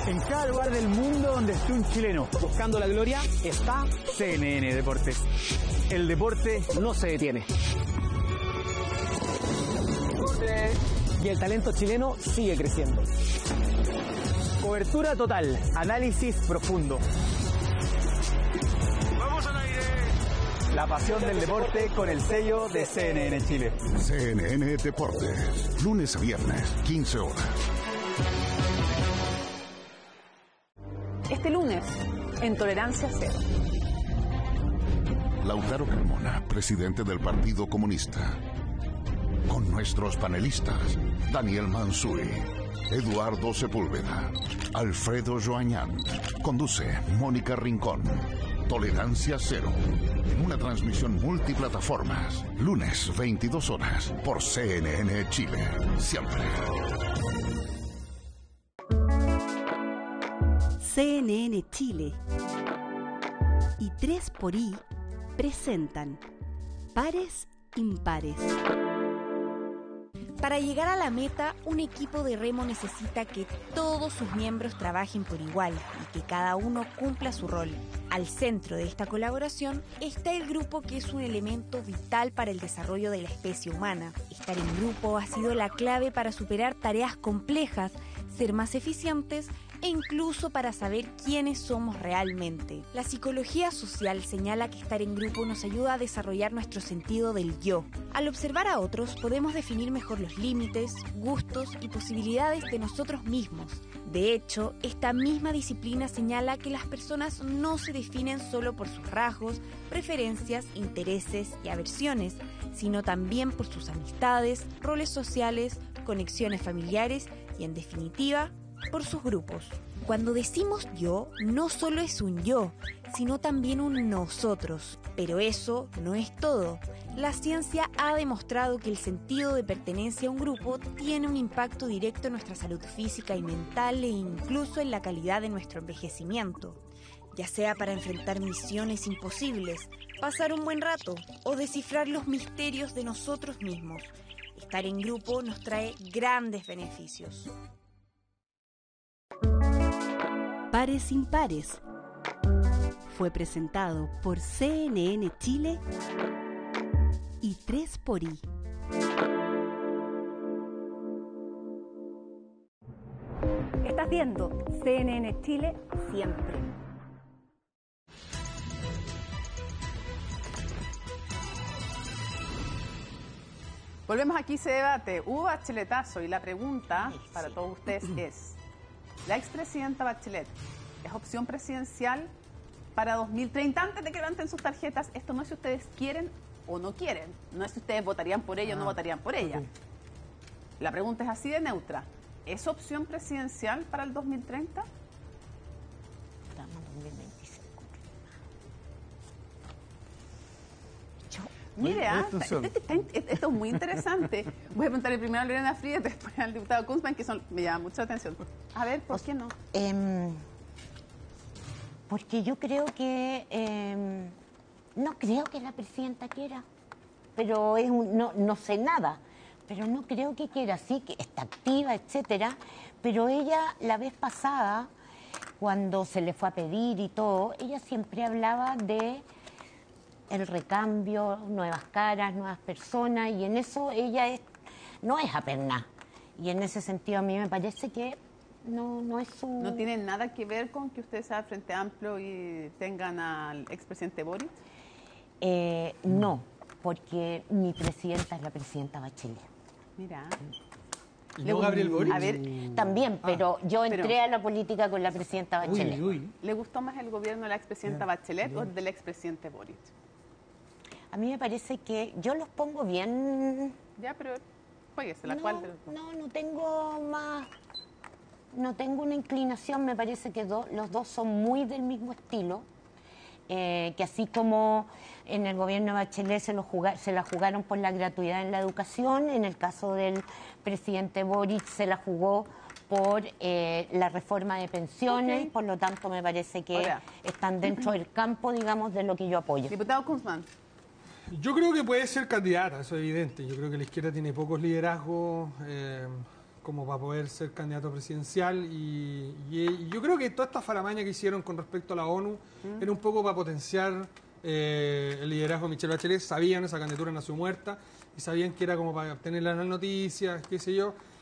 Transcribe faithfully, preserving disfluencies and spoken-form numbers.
En cada lugar del mundo donde esté un chileno buscando la gloria está C N N Deportes. El deporte no se detiene. Y el talento chileno sigue creciendo. Cobertura total, análisis profundo. ¡Vamos al aire! La pasión del deporte con el sello de C N N Chile. C N N Deportes, lunes a viernes, quince horas. Este lunes, en Tolerancia Cero. Lautaro Carmona, presidente del Partido Comunista. Con nuestros panelistas, Daniel Manzuri, Eduardo Sepúlveda, Alfredo Joañán. Conduce Mónica Rincón. Tolerancia Cero. En una transmisión multiplataformas. Lunes, veintidós horas, por C N N Chile. Siempre. C N N Chile y tres por I presentan Pares Impares. Para llegar a la meta, un equipo de remo necesita que todos sus miembros trabajen por igual y que cada uno cumpla su rol. Al centro de esta colaboración está el grupo, que es un elemento vital para el desarrollo de la especie humana. Estar en grupo ha sido la clave para superar tareas complejas, ser más eficientes e incluso para saber quiénes somos realmente. La psicología social señala que estar en grupo nos ayuda a desarrollar nuestro sentido del yo. Al observar a otros podemos definir mejor los límites, gustos y posibilidades de nosotros mismos. De hecho, esta misma disciplina señala que las personas no se definen solo por sus rasgos, preferencias, intereses y aversiones, sino también por sus amistades, roles sociales, conexiones familiares y, en definitiva, por sus grupos. Cuando decimos yo, no solo es un yo, sino también un nosotros. Pero eso no es todo. La ciencia ha demostrado que el sentido de pertenencia a un grupo tiene un impacto directo en nuestra salud física y mental e incluso en la calidad de nuestro envejecimiento. Ya sea para enfrentar misiones imposibles, pasar un buen rato o descifrar los misterios de nosotros mismos. Estar en grupo nos trae grandes beneficios. Pares Impares fue presentado por C N N Chile y tres por I. Estás viendo C N N Chile siempre. Volvemos aquí, se debate. Hubo bacheletazo y la pregunta para todos ustedes es: ¿la expresidenta Bachelet es opción presidencial para dos mil treinta? Antes de que levanten sus tarjetas, esto no es si ustedes quieren o no quieren. No es si ustedes votarían por ella ah, o no votarían por ella. Okay. La pregunta es así de neutra. ¿Es opción presidencial para el dos mil treinta? Estamos en dos mil veinticinco. Mire, ah, esto, esto es muy interesante. Voy a preguntarle primero a Lorena Frías, después al diputado Kunzman, que son, me llama mucho la atención. A ver, ¿por qué no? Eh, porque yo creo que... Eh, no creo que la presidenta quiera, pero es un, no, no sé nada, pero no creo que quiera, sí, que está activa, etcétera, pero ella la vez pasada, cuando se le fue a pedir y todo, ella siempre hablaba de el recambio, nuevas caras, nuevas personas, y en eso ella es, no es aperná. Y en ese sentido a mí me parece que no, no es su... ¿No tiene nada que ver con que ustedes sean Frente Amplio y tengan al expresidente Boric? Eh, no, porque mi presidenta es la presidenta Bachelet. Mira... ¿Y no Gabriel Boric? A ver, también, pero ah, yo entré pero, a la política con la presidenta Bachelet. Uy, uy. ¿Le gustó más el gobierno de la expresidenta Bachelet bien. o del expresidente Boric? A mí me parece que yo los pongo bien... Ya, pero jueguese la no, cual de los dos. No, no tengo más... No tengo una inclinación, me parece que do, los dos son muy del mismo estilo. Eh, que así como en el gobierno de Bachelet se, lo jugar, se la jugaron por la gratuidad en la educación, en el caso del presidente Boric se la jugó por eh, la reforma de pensiones, okay. Por lo tanto me parece que Hola. están dentro del campo, digamos, de lo que yo apoyo. Diputado Kunzman. Yo creo que puede ser candidata, eso es evidente. Yo creo que la izquierda tiene pocos liderazgos, eh, como para poder ser candidato presidencial y, y, y yo creo que toda esta faramaña que hicieron con respecto a la ONU mm. era un poco para potenciar eh, el liderazgo de Michelle Bachelet. Sabían esa candidatura nació muerta y sabían que era como para obtener las noticias, qué sé yo.